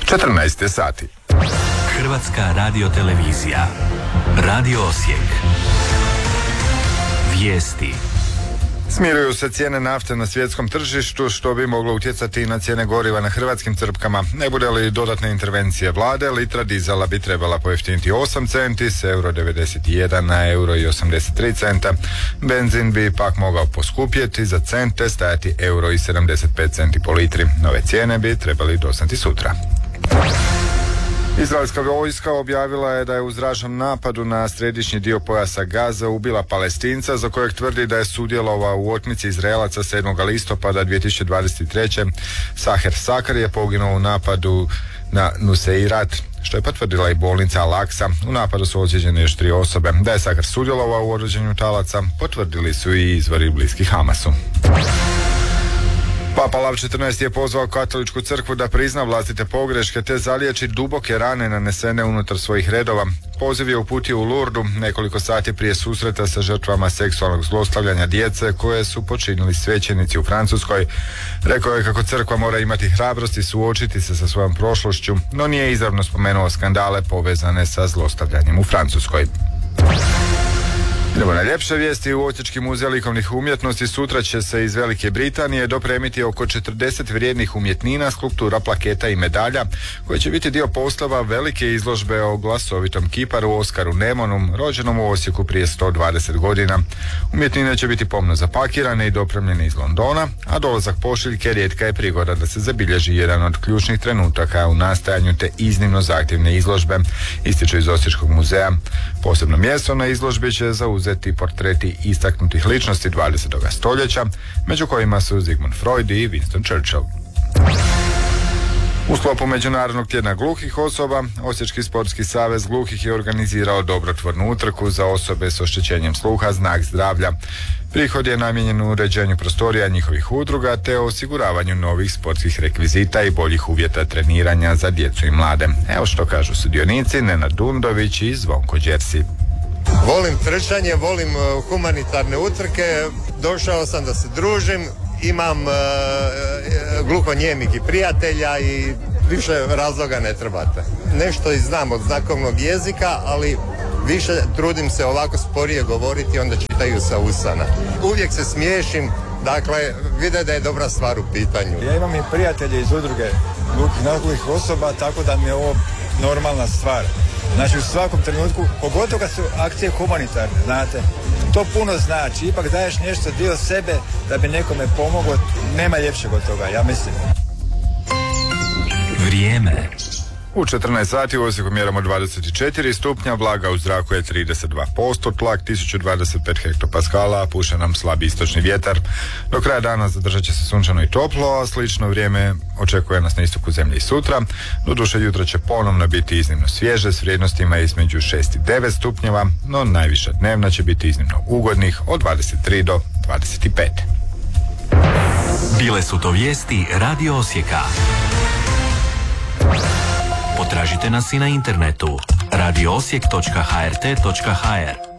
14 sati. Hrvatska radiotelevizija. Radio Osijek. Vijesti. Smiruju se cijene nafte na svjetskom tržištu, što bi moglo utjecati i na cijene goriva na hrvatskim crpkama. Ne bude li dodatne intervencije vlade, litra dizela bi trebala pojeftiniti 8 centi s euro 91 na euro i 83 centa. Benzin bi pak mogao poskupjeti za cente, stajati euro i 75 centi po litri. Nove cijene bi trebali doznati sutra. Izraelska vojska objavila je da je u zračnom napadu na središnji dio pojasa Gaze ubila Palestinca za kojeg tvrdi da je sudjelovao u otmici Izraelaca 7. listopada 2023. Saher Sakar je poginuo u napadu na Nuseirat, što je potvrdila i bolnica Al-Aqsa. U napadu su ozlijeđene još 3 osobe. Da je Sakar sudjelovao u oružanju talaca, potvrdili su i izvori bliski Hamasu. Papa Lav XIV je pozvao katoličku crkvu da prizna vlastite pogreške te zaliječi duboke rane nanesene unutar svojih redova. Poziv je uputio u Lurdu nekoliko sati prije susreta sa žrtvama seksualnog zlostavljanja djece koje su počinili svećenici u Francuskoj. Rekao je kako crkva mora imati hrabrosti suočiti se sa svojom prošlošću, no nije izravno spomenuo skandale povezane sa zlostavljanjem u Francuskoj. Idemo na ljepše vijesti. U Osječki muzej likovnih umjetnosti sutra će se iz Velike Britanije dopremiti oko 40 vrijednih umjetnina, skulptura, plaketa i medalja koje će biti dio postava velike izložbe o glasovitom kiparu Oskaru Nemonum, rođenom u Osijeku prije 120 godina. Umjetnine će biti pomno zapakirane i dopremljene iz Londona, a dolazak pošiljke rijetka je prigoda da se zabilježi jedan od ključnih trenutaka u nastajanju te iznimno zahtjevne izložbe, ističu iz Osječkog muzeja. Posebno mjesto na izložbi će zauzeti portreti istaknutih ličnosti 20. stoljeća, među kojima su Sigmund Freud i Winston Churchill. U sklopu Međunarodnog tjedna gluhih osoba, Osječki sportski savez gluhih je organizirao dobrotvornu utrku za osobe s oštećenjem sluha Znak zdravlja. Prihod je namijenjen uređenju prostorija njihovih udruga te osiguravanju novih sportskih rekvizita i boljih uvjeta treniranja za djecu i mlade. Evo što kažu sudionici Nenad Dundović i Zvonko Đersi. Volim trčanje, volim humanitarne utrke, došao sam da se družim, imam gluhonijemih i prijatelja i više razloga ne trebate. Nešto i znam od znakovnog jezika, ali više trudim se ovako sporije govoriti, onda čitaju sa usana. Uvijek se smiješim, dakle, vide da je dobra stvar u pitanju. Ja imam i prijatelje iz udruge gluhih osoba, tako da mi je ovo normalna stvar. Znači u svakom trenutku, pogotovo kad su akcije humanitarne, znate, to puno znači, ipak daješ nešto dio sebe da bi nekome pomogao, nema ljepšeg od toga, ja mislim. Vrijeme. U 14 sati u Osijeku mjeramo 24 stupnja, vlaga u zraku je 32%, tlak 1025 hektopaskala, puše nam slabi istočni vjetar. Do kraja dana zadržat će se sunčano i toplo, a slično vrijeme očekuje nas na istoku zemlje i sutra. Doduše jutro će ponovno biti iznimno svježe s vrijednostima između 6 i 9 stupnjeva, no najviša dnevna će biti iznimno ugodnih od 23 do 25. Bile su to vijesti Radio Osijeka. Potražite nas i na internetu radioosijek.hrt.hr.